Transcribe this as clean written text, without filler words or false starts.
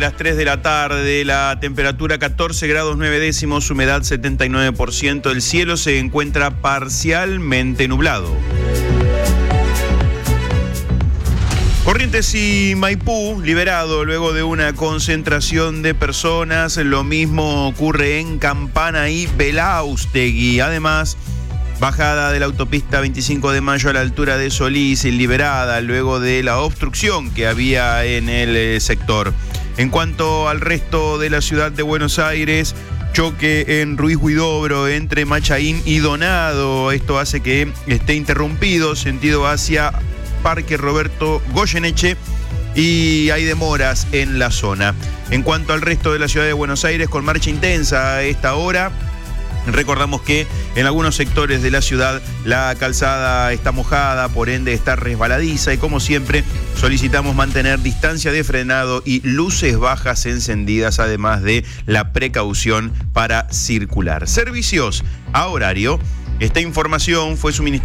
las 3 de la tarde, la temperatura 14 grados 9 décimos, humedad 79%, el cielo se encuentra parcialmente nublado. Corrientes y Maipú, liberado luego de una concentración de personas. Lo mismo ocurre en Campana y Belaustegui. Además, bajada de la autopista 25 de Mayo a la altura de Solís, liberada luego de la obstrucción que había en el sector. En cuanto al resto de la ciudad de Buenos Aires, choque en Ruiz Huidobro entre Machaín y Donado. Esto hace que esté interrumpido sentido hacia Parque Roberto Goyeneche y hay demoras en la zona. En cuanto al resto de la ciudad de Buenos Aires, con marcha intensa a esta hora, recordamos que en algunos sectores de la ciudad la calzada está mojada, por ende está resbaladiza y como siempre solicitamos mantener distancia de frenado y luces bajas encendidas, además de la precaución para circular. Servicios a horario. Esta información fue suministrada